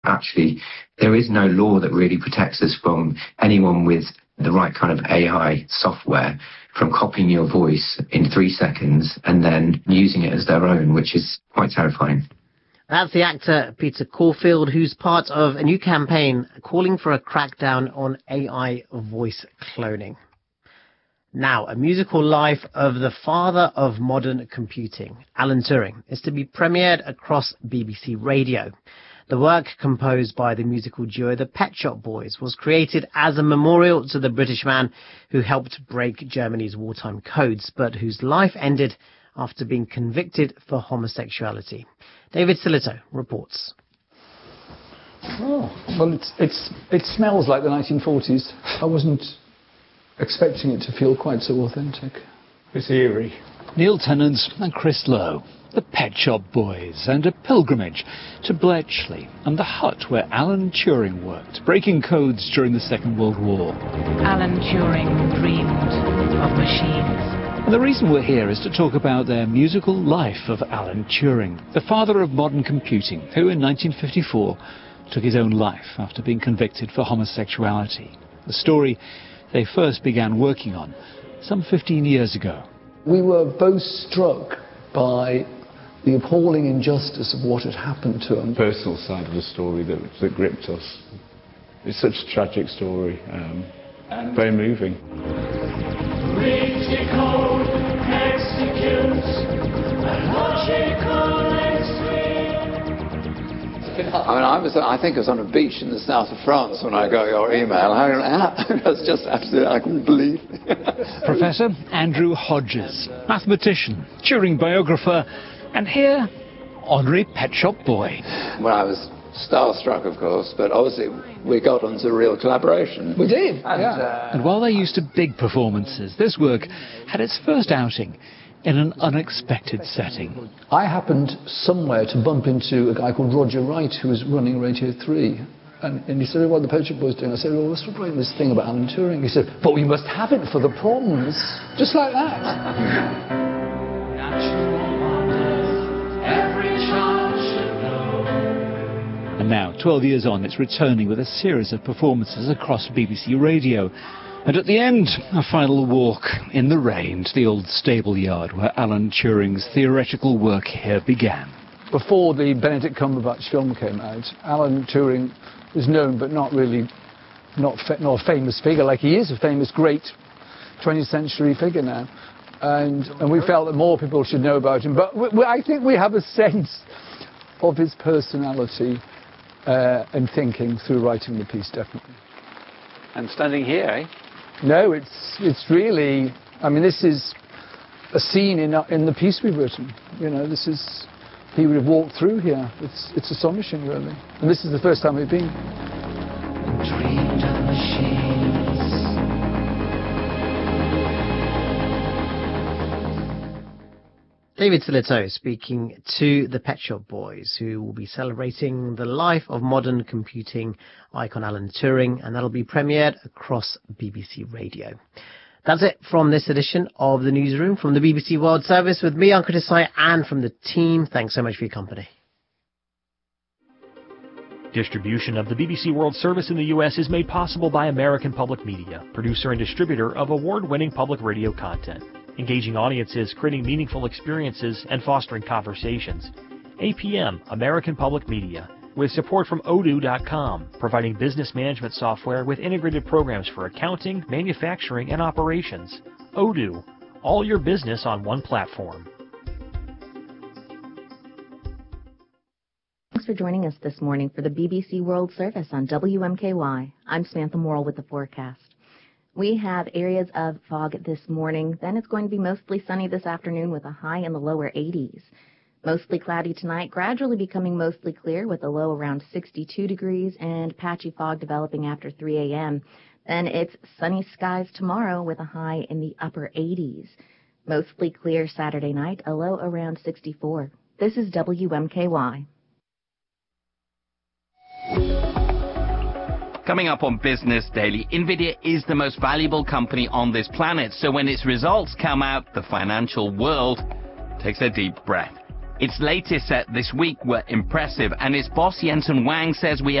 actually there is no law that really protects us from anyone with the right kind of AI software from copying your voice in 3 seconds and then using it as their own, which is quite terrifying. That's the actor Peter Caulfield, who's part of a new campaign calling for a crackdown on AI voice cloning. Now, a musical life of the father of modern computing, Alan Turing, is to be premiered across BBC Radio. The work, composed by the musical duo the Pet Shop Boys, was created as a memorial to the British man who helped break Germany's wartime codes, but whose life ended after being convicted for homosexuality. David Silito reports. Oh, well, it smells like the 1940s. I wasn't expecting it to feel quite so authentic. It's eerie. Neil Tennant and Chris Lowe, the Pet Shop Boys, and a pilgrimage to Bletchley and the hut where Alan Turing worked, breaking codes during the Second World War. Alan Turing dreamed of machines. And the reason we're here is to talk about their musical life of Alan Turing, the father of modern computing, who in 1954 took his own life after being convicted for homosexuality. The story they first began working on some 15 years ago. We were both struck by the appalling injustice of what had happened to him. Personal side of the story that gripped us. It's such a tragic story, and very moving. I think I was on a beach in the south of France when I got your email. It was just absolutely, I couldn't believe. Professor Andrew Hodges, mathematician, Turing biographer, and here, honorary Pet Shop Boy. Well, I was starstruck, of course, but obviously we got onto real collaboration. We did, And while they're used to big performances, this work had its first outing in an unexpected setting. I happened somewhere to bump into a guy called Roger Wright, who was running Radio 3. And he said, what are the Pet Shop Boys doing? I said, well, let's write this thing about Alan Turing. He said, but we must have it for the proms. Just like that. And now, 12 years on, it's returning with a series of performances across BBC Radio. And at the end, a final walk in the rain to the old stable yard where Alan Turing's theoretical work here began. Before the Benedict Cumberbatch film came out, Alan Turing was known, but not really, not a famous figure like he is, a famous, great 20th century figure now. And we felt that more people should know about him. But I think we have a sense of his personality and thinking through writing the piece, definitely. And standing here, eh? No, it's really, I mean, this is a scene in the piece we've written. You know, this is, he would have walked through here. It's astonishing, really. And this is the first time we've been. Dreamed of machines. David Silito speaking to the Pet Shop Boys, who will be celebrating the life of modern computing icon Alan Turing, and that'll be premiered across BBC Radio. That's it from this edition of the Newsroom from the BBC World Service with me, Uncle Desai, and from the team. Thanks so much for your company. Distribution of the BBC World Service in the U.S. is made possible by American Public Media, producer and distributor of award-winning public radio content. Engaging audiences, creating meaningful experiences, and fostering conversations. APM, American Public Media, with support from Odoo.com, providing business management software with integrated programs for accounting, manufacturing, and operations. Odoo, all your business on one platform. Thanks for joining us this morning for the BBC World Service on WMKY. I'm Samantha Morrill with the forecast. We have areas of fog this morning. Then it's going to be mostly sunny this afternoon with a high in the lower 80s. Mostly cloudy tonight, gradually becoming mostly clear with a low around 62 degrees and patchy fog developing after 3 a.m. Then it's sunny skies tomorrow with a high in the upper 80s. Mostly clear Saturday night, a low around 64. This is WMKY. Coming up on Business Daily, NVIDIA is the most valuable company on this planet, so when its results come out, the financial world takes a deep breath. Its latest set this week were impressive, and its boss Jensen Huang says we